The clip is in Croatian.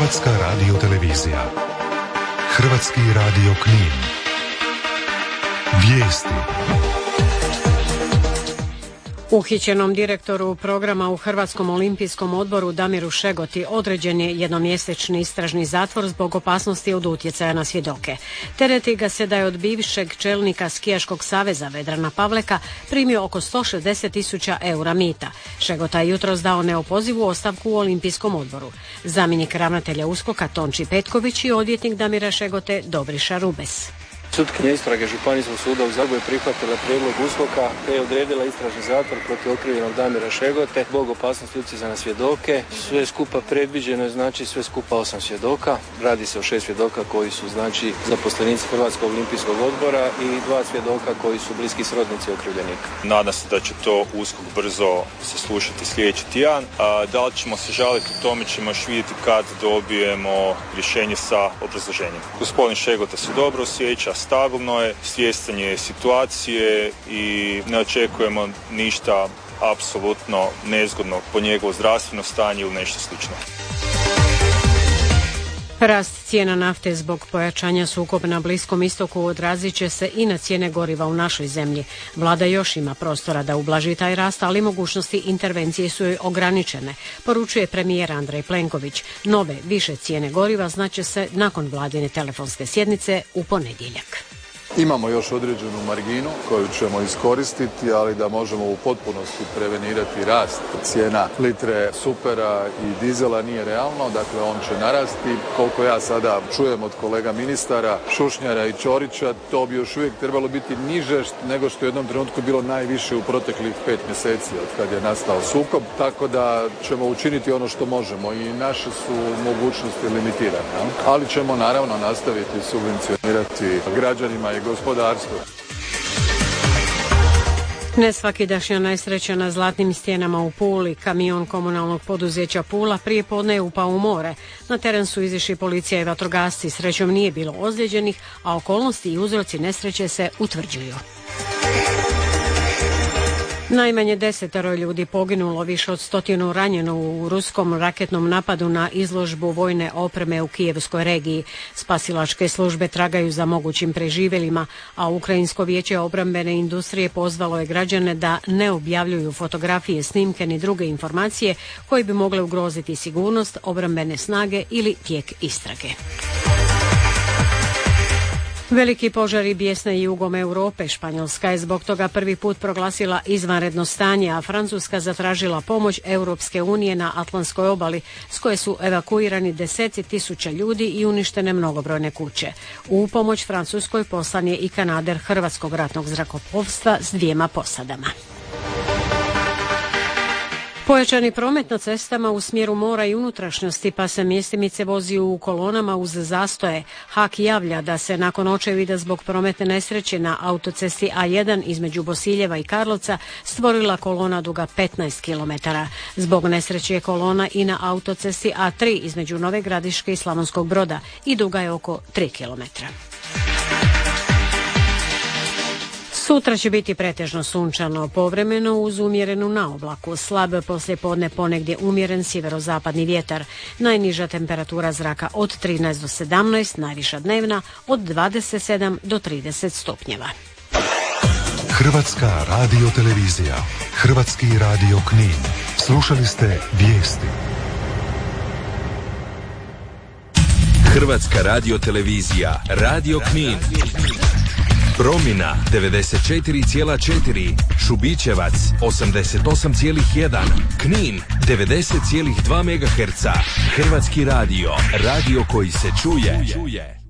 Hrvatska radiotelevizija. Hrvatski radio Knin. Vijesti. Uhićenom direktoru programa u Hrvatskom olimpijskom odboru Damiru Šegoti određen je jednomjesečni istražni zatvor zbog opasnosti od utjecaja na svjedoke. Tereti ga se da je od bivšeg čelnika Skijaškog saveza Vedrana Pavleka primio oko 160.000 eura mita. Šegota je jutros dao neopozivu ostavku u Olimpijskom odboru. Zamjenik ravnatelja USKOK-a Tonči Petković i odvjetnik Damira Šegote Dobriša Rubes. Sutkinja istrage Županijskog suda u Zagrebu je prihvatila prijedlog USKOK-a te je odredila istražni zatvor protiv okrivljenog Damira Šegote zbog opasnosti utjecaja na svjedoke. Sve skupa predviđeno je sve skupa 8 svjedoka. Radi se o 6 svjedoka koji su zaposlenici Hrvatskog olimpijskog odbora i 2 svjedoka koji su bliski srodnici okrivljenika. Nadam se da će to USKOK brzo saslušati sljedeći tjedan. Da li ćemo se žaliti, o tome ćemo još vidjeti kad dobijemo rješenje sa obrazloženjem. Gospodin Šegota se dobro osjeća, stabilno je, svjestan je situacije i ne očekujemo ništa apsolutno nezgodno po njegovo zdravstveno stanje ili nešto slično. Rast cijena nafte zbog pojačanja sukoba na Bliskom istoku odrazit će se i na cijene goriva u našoj zemlji. Vlada još ima prostora da ublaži taj rast, ali mogućnosti intervencije su joj ograničene, poručuje premijer Andrej Plenković. Nove, više cijene goriva znaće se nakon vladine telefonske sjednice u ponedjeljak. Imamo još određenu marginu koju ćemo iskoristiti, ali da možemo u potpunosti prevenirati rast cijena litre supera i dizela nije realno, dakle on će narasti. Koliko ja sada čujem od kolega ministara Šušnjara i Ćorića, to bi još uvijek trebalo biti niže nego što je u jednom trenutku bilo najviše u proteklih 5 mjeseci od kad je nastao sukob, tako da ćemo učiniti ono što možemo i naše su mogućnosti limitirane, ali ćemo naravno nastaviti subvencionirati građanima i gospodarstvo. Nesvakidašnja nesreća na Zlatnim stjenama u Puli. Kamion komunalnog poduzeća Pula prije podne je upao u more. Na teren su izišli policija i vatrogasci. Srećom nije bilo ozlijeđenih, a okolnosti i uzroci nesreće se utvrđuju. Najmanje 10 ljudi poginulo, više od 100 ranjeno u ruskom raketnom napadu na izložbu vojne opreme u Kijevskoj regiji. Spasilačke službe tragaju za mogućim preživjelima, a Ukrajinsko vijeće obrambene industrije pozvalo je građane da ne objavljuju fotografije, snimke ni druge informacije koje bi mogle ugroziti sigurnost, obrambene snage ili tijek istrage. Veliki požari bijesne jugom Europe. Španjolska je zbog toga prvi put proglasila izvanredno stanje, a Francuska zatražila pomoć Europske unije na Atlantskoj obali, s koje su evakuirani deseci tisuća ljudi i uništene mnogobrojne kuće. U pomoć Francuskoj poslan je i kanader Hrvatskog ratnog zrakoplovstva s 2 posadama. Pojačani promet na cestama u smjeru mora i unutrašnjosti, pa se mjestimice vozi u kolonama uz zastoje. HAK javlja da se nakon očevida zbog prometne nesreće na autocesti A1 između Bosiljeva i Karlovca stvorila kolona duga 15 km. Zbog nesreće je kolona i na autocesti A3 između Nove Gradiške i Slavonskog Broda i duga je oko 3 km. Sutra će biti pretežno sunčano, povremeno uz umjerenu naoblaku. Slab poslijepodne ponegdje umjeren sjeverozapadni vjetar. Najniža temperatura zraka od 13 do 17, najviša dnevna od 27 do 30 stupnjeva. Hrvatska radiotelevizija. Hrvatski radio Knin. Slušali ste vijesti. Hrvatska radiotelevizija. Radio Knin. Promina 94,4, Šubićevac 88,1, Knin 90,2 MHz. Hrvatski radio, radio koji se čuje.